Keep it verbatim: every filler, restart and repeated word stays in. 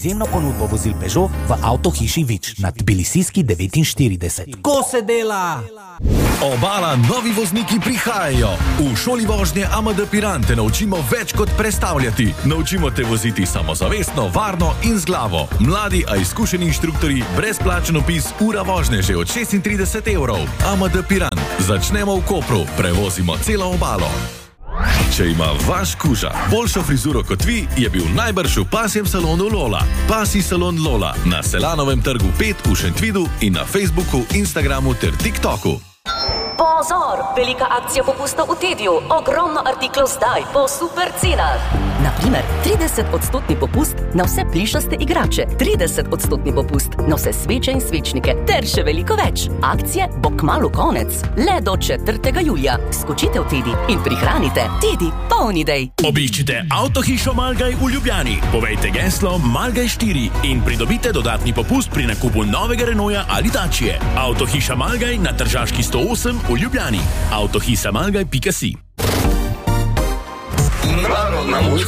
izjemno ponudbo vozil Peugeot v avtohiši Vič na Tbilisijski devetinštirideset. Ko se dela? Obala novi vozniki prihajajo. V šoli vožnje A M D Piran te naučimo več kot prestavljati. Naučimo te voziti samozavestno, varno in z glavo. Mladi, a izkušeni inštruktorji, brezplačen opis, ura vožnje že od šestintrideset evrov. A M D Piran. Začnemo v Kopru, prevozimo celo obalo. Če ima vaš kuža boljšo frizuro kot vi, je bil najbrž v pasjem salonu Lola. Pasji salon Lola na Selanovem trgu pet v Šentvidu in na Facebooku, Instagramu ter TikToku. Pozor! Velika akcija popustov v Tediju. Ogromno artiklov zdaj po super cenah. Na primer, trideset odstotni popust na vse plišaste igrače, trideset odstotni popust na vse sveče in svečnike, ter še veliko več. Akcije bo kmalu konec, le do četrtega julija. Skočite v Tedi in prihranite. Tedi, polni idej. Obiščite avtohišo Malgaj v Ljubljani. Povejte geslo Malgaj štiri in pridobite dodatni popust pri nakupu novega Renaulta ali Dacie. Avtohiša Malgaj na Tržaški sto osem v Ljubljani. avtohiša malgaj pika si. Narodna muzika.